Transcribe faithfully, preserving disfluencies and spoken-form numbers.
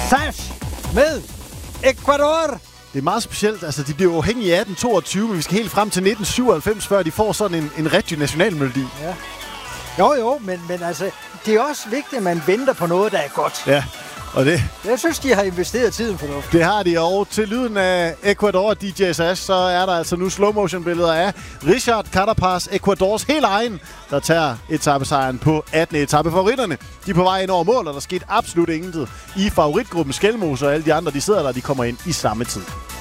Sash med Ecuador. Det er meget specielt. Altså, de bliver uafhængige i atten toogtyve, men vi skal helt frem til nitten syvoghalvfems, før de får sådan en, en rigtig nationalmelodi. Ja. Jo, jo, men, men altså, det er også vigtigt, at man venter på noget, der er godt. Ja, og det... Jeg synes, de har investeret tiden for noget. Det har de, og til lyden af Ecuador D J Sash, så er der altså nu slow-motion-billeder af Richard Carapaz, Ecuadors helt egen, der tager etapesejren på attende etape. Favoritterne, de er på vej ind over mål, og der skete absolut ingenting i favoritgruppen. Skelmose og alle de andre, de sidder der, de kommer ind i samme tid.